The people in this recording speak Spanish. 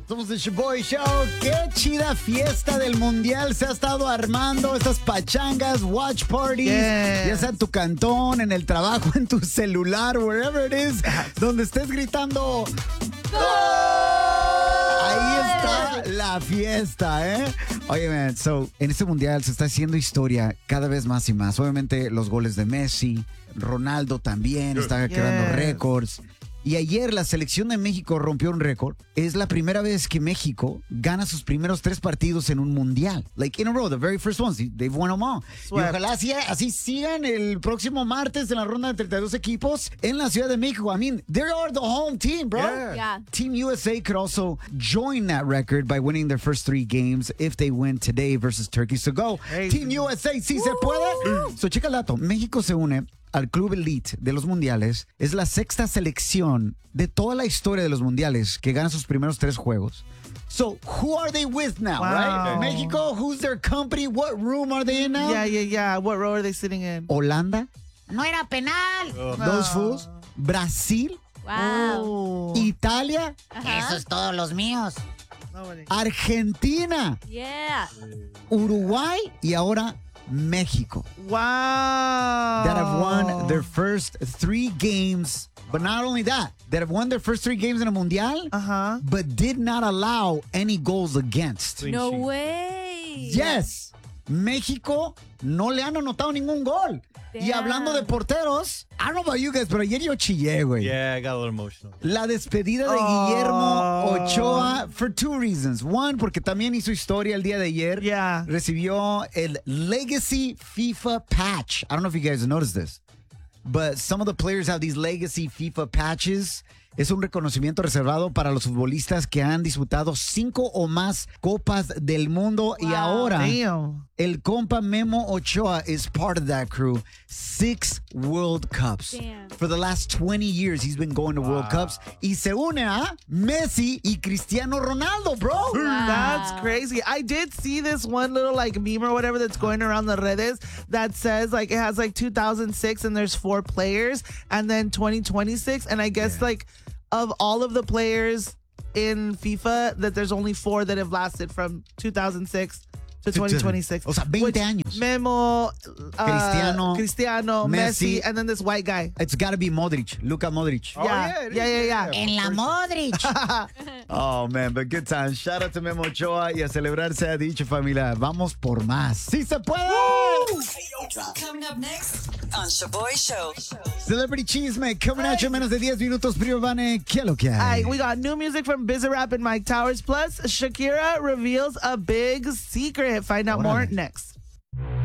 Somos el Shoboy Show. Qué chida fiesta del mundial se ha estado armando. Estas pachangas, watch parties, ya sea en tu cantón, en el trabajo, en tu celular, wherever it is, donde estés gritando ¡Gol! Ahí está la fiesta, ¿eh? Oye, man, en este mundial se está haciendo historia cada vez más y más. Obviamente los goles de Messi, Ronaldo también está creando récords. Y ayer la selección de México rompió un récord. Es la primera vez que México gana sus primeros 3 partidos en un mundial. Like in a row, the very first ones. They've won them all. Y ojalá así sigan el próximo martes en la ronda de 32 equipos en la Ciudad de México. I mean, they are the home team, bro. Yeah. Team USA could also join that record by winning their first 3 games if they win today versus Turkey. So go, Team USA, si se puede. So checa el dato. México se une al Club Elite de los mundiales. Es la 6ª selección de toda la historia de los mundiales que gana sus primeros 3 juegos. So, who are they with now, right? Mexico, who's their company? What room are they in now? Yeah. What row are they sitting in? Holanda. No era penal. Those fools. Brasil. Wow. Italia. Esos todos los míos. Argentina. Yeah. Uruguay. Y ahora México. Wow. That have won their first 3 games. But not only that, that have won their first 3 games in a mundial, but did not allow any goals against. No way. Yes. México no le han anotado ningún gol. Damn. Y hablando de porteros, I don't know about you guys, pero ayer yo chillé, güey. Yeah, I got a little emotional. La despedida de Guillermo Ochoa for 2 reasons. One, porque también hizo historia el día de ayer. Yeah. Recibió el Legacy FIFA patch. I don't know if you guys noticed this, but some of the players have these Legacy FIFA patches. Es un reconocimiento reservado para los futbolistas que han disputado 5 o más Copas del Mundo. Y ahora, el compa Memo Ochoa is part of that crew. 6 World Cups. Damn. For the last 20 years, he's been going to World Cups. Y se une a Messi y Cristiano Ronaldo, bro. That's crazy. I did see this one little like meme or whatever that's going around the redes that says like it has like 2006 and there's 4 players and then 2026 and I guess like of all of the players in FIFA that there's only 4 that have lasted from 2006 to 2026. O sea, 20 años. Memo, Cristiano, Messi, Messi, and then this white guy. It's got to be Modric, Luka Modric. Yeah. En la Modric. Oh, man, but good time. Shout out to Memo Ochoa y a celebrar se ha dicho, familia. Vamos por más. ¡Sí se puede! Coming up next on Shoboy Show. Celebrity Chisme coming at you en menos de 10 minutos. Primo Vane, ¿qué es lo que hay? We got new music from Bizarrap and Mike Towers. Plus, Shakira reveals a big secret. Find out more next.